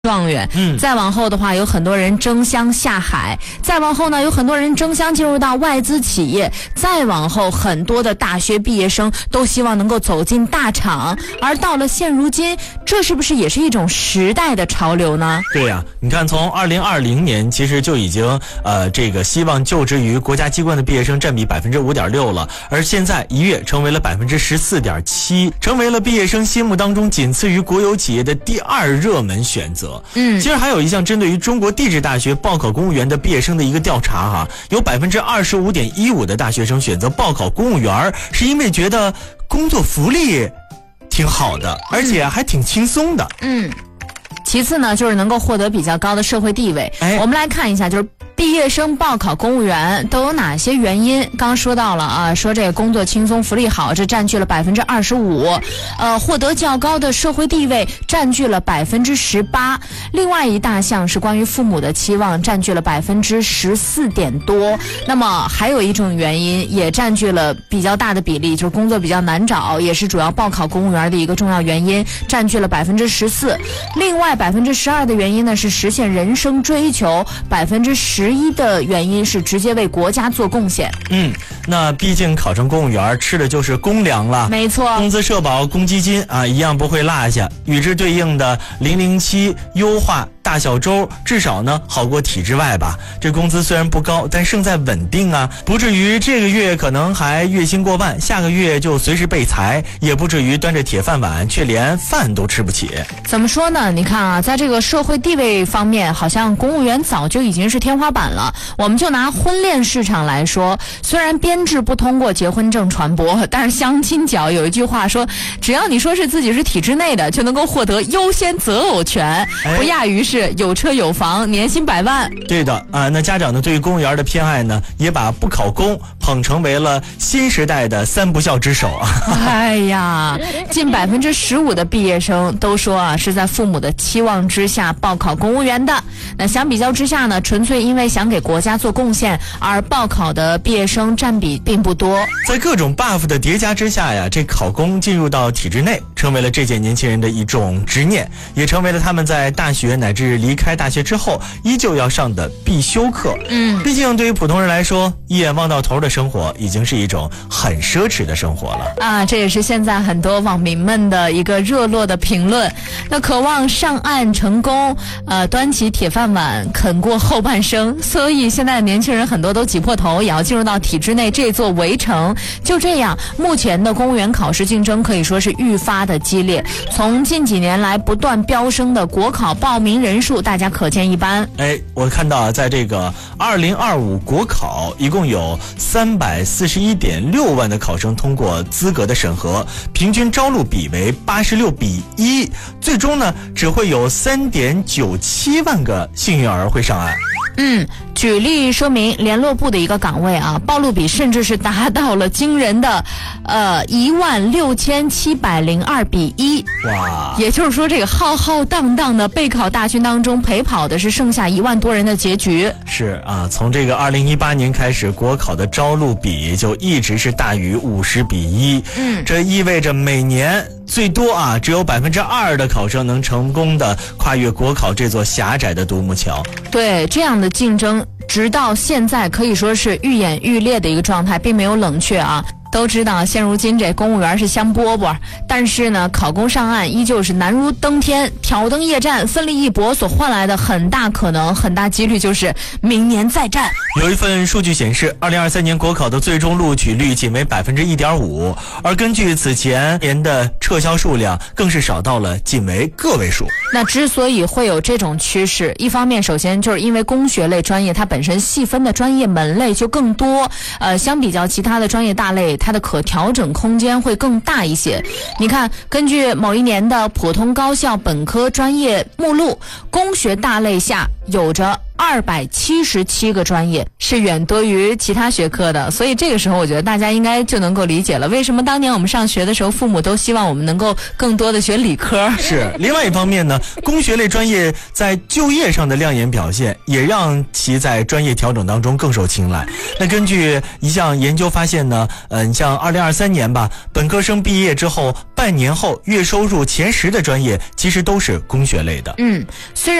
状元，再往后的话，有很多人争相下海，再往后呢，有很多人争相进入到外资企业，再往后，很多的大学毕业生都希望能够走进大厂，而到了现如今，这是不是也是一种时代的潮流呢？ 对呀，你看，从2020年其实就已经这个希望就职于国家机关的毕业生占比5.6%了，而现在一跃成为了14.7%，成为了毕业生心目当中仅次于国有企业的第2热门选择。其实还有一项针对于中国地质大学报考公务员的毕业生的一个调查哈，有25.15%的大学生选择报考公务员，是因为觉得工作福利挺好的，而且还挺轻松的。 其次呢，就是能够获得比较高的社会地位。我们来看一下，就是毕业生报考公务员都有哪些原因？刚说到了啊，说这个工作轻松、福利好，这占据了25%。获得较高的社会地位占据了18%。另外一大项是关于父母的期望，占据了14%点多。那么还有一种原因也占据了比较大的比例，就是工作比较难找，也是主要报考公务员的一个重要原因，占据了14%。另外12%的原因呢是实现人生追求，11%的原因是直接为国家做贡献。 那毕竟考上公务员吃的就是公粮了， 没错， 工资社保、公积金啊一样不会落下。与之对应的007优化大小周，至少呢好过体制外吧。这工资虽然不高，但胜在稳定啊，不至于这个月可能还月薪过万，下个月就随时被裁，也不至于端着铁饭碗却连饭都吃不起。 怎么说呢？你看啊，在这个社会地位方面，好像公务员早就已经是天花板了。我们就拿婚恋市场来说，虽然编制不通过结婚证传播，但是相亲角有一句话说，只要你说是自己是体制内的，就能够获得优先择偶权，不亚于是有车有房，年薪100万。 对的啊，那家长呢对于公务员的偏爱呢，也把不考公捧成为了新时代的3不孝之首啊。 哎呀，近15%的毕业生都说啊，是在父母的期望之下报考公务员的。那相比较之下呢，纯粹因为想给国家做贡献而报考的毕业生占比并不多。 在各种 buff 的叠加之下呀，这考公进入到体制内，成为了这届年轻人的一种执念，也成为了他们在大学乃至离开大学之后依旧要上的必修课。毕竟对于普通人来说，一眼望到头的生活已经是一种很奢侈的生活了啊！这也是现在很多网民们的一个热络的评论。那渴望上岸成功，端起铁饭碗啃过后半生，所以现在的年轻人很多都挤破头也要进入到体制内这座围城。就这样，目前的公务员考试竞争可以说是愈发的激烈。从近几年来不断飙升的国考报名人数，大家可见一斑。 我看到在这个2025国考，一共有341.6万的考生通过资格的审核，平均招录比为86:1，最终呢只会有3.97万个幸运儿会上岸。 举例说明，联络部的一个岗位啊，报录比甚至是达到了惊人的16702:1。 哇！ 也就是说，这个浩浩荡荡的备考大军当中，陪跑的是剩下1万多人的结局。 是啊，从这个2018年开始，国考的招录比就一直是大于50:1。这意味着每年最多啊，只有2%的考生能成功的跨越国考这座狭窄的独木桥。 对，这样的竞争直到现在可以说是愈演愈烈的一个状态，并没有冷却啊。都知道现如今这公务员是香饽饽，但是呢考公上岸依旧是难如登天，挑灯夜战，奋力一搏所换来的很大可能很大几率就是明年再战。 有一份数据显示，2023年国考的最终录取率仅为1.5%，而根据此前年的撤销数量更是少到了仅为个位数。 那之所以会有这种趋势，一方面首先就是因为工学类专业它本身细分的专业门类就更多，相比较其他的专业大类，它的可调整空间会更大一些。你看，根据某一年的普通高校本科专业目录，工学大类下有着 277个专业，是远多于其他学科的。所以这个时候我觉得大家应该就能够理解了，为什么当年我们上学的时候父母都希望我们能够更多的学理科。 是，另外一方面呢，工学类专业在就业上的亮眼表现，也让其在专业调整当中更受青睐。那根据一项研究发现呢，你像2023年吧，本科生毕业之后半年后月收入前10的专业其实都是工学类的。 虽然